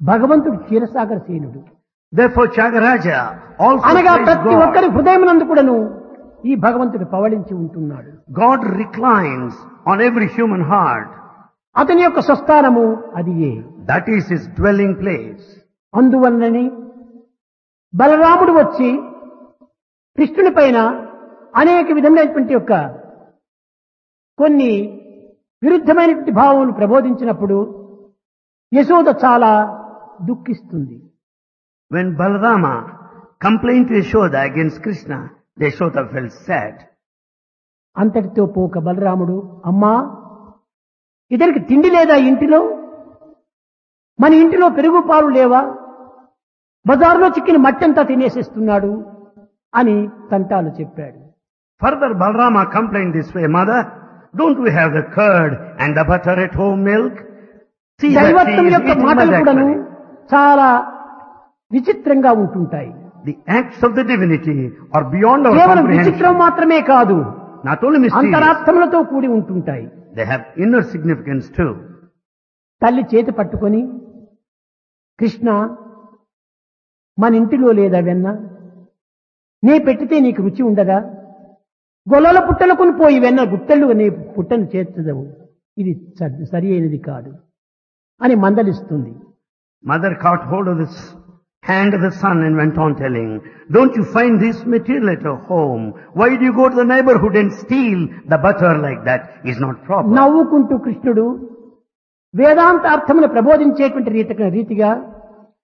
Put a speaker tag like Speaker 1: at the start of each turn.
Speaker 1: భగవంతుడు క్షీరసాగర సేనుడు.
Speaker 2: Therefore Tyagaraja also
Speaker 1: అనగా
Speaker 2: praised
Speaker 1: ప్రతి
Speaker 2: God.
Speaker 1: ఒక్కరి హృదయమునందు కూడాను ఈ భగవంతుడు పవళించి ఉంటున్నాడు.
Speaker 2: God reclines on every human heart.
Speaker 1: అతని యొక్క స్వస్థానము అది ఏ.
Speaker 2: That is his dwelling place.
Speaker 1: అందువలనని బలరాముడు వచ్చి కృష్ణుని పైన అనేక విధమైనటువంటి యొక్క కొన్ని విరుద్ధమైనటువంటి భావములు ప్రబోధించినప్పుడు యశోద చాలా దుఃఖిస్తుంది.
Speaker 2: When Balarama complained to Yashoda against Krishna, Yashoda felt sad.
Speaker 1: అంతటితో పోక బలరాముడు, అమ్మా ఇతనికి తిండి లేదా ఇంటిలో, మన ఇంటిలో పెరుగు పాలు లేవా, బజార్లో చిక్కిన మట్టంతా తినేసేస్తున్నాడు అని తంటాలు చెప్పాడు.
Speaker 2: Further Balarama complained this way, Mother, don't we have the curd and the butter at home milk? See that she
Speaker 1: దైవత్వం
Speaker 2: is
Speaker 1: యొక్క
Speaker 2: eating
Speaker 1: మాటలు
Speaker 2: mud
Speaker 1: కూడాను
Speaker 2: actually.
Speaker 1: చాలా విచిత్రంగా ఉంటుంటాయి.
Speaker 2: The acts of the divinity are beyond our
Speaker 1: కేవలం విచిత్రం
Speaker 2: comprehension.
Speaker 1: మాత్రమే కాదు,
Speaker 2: Not only mysterious,
Speaker 1: అంతరార్థములతో కూడి ఉంటుంటాయి.
Speaker 2: they have inner significance too.
Speaker 1: తల్లి చేతి పట్టుకొని, కృష్ణ మన ఇంటిలో లేదా వెన్న, నీ పెట్టితే నీకు రుచి ఉండదా, గొల్లల పుట్టలకుని పోయి వెన్న గుట్టలు నీ పుట్టను చేర్చదవు, ఇది సరి అయినది కాదు అని మందలిస్తుంది.
Speaker 2: Mother caught hold of this hand of the son and went on telling, don't you find this material at your home? Why do you go to the neighborhood and steal the butter like that? Is not proper.
Speaker 1: నవ్వుకుంటూ కృష్ణుడు వేదాంత అర్థమును ప్రబోధించేటువంటి రీతిగా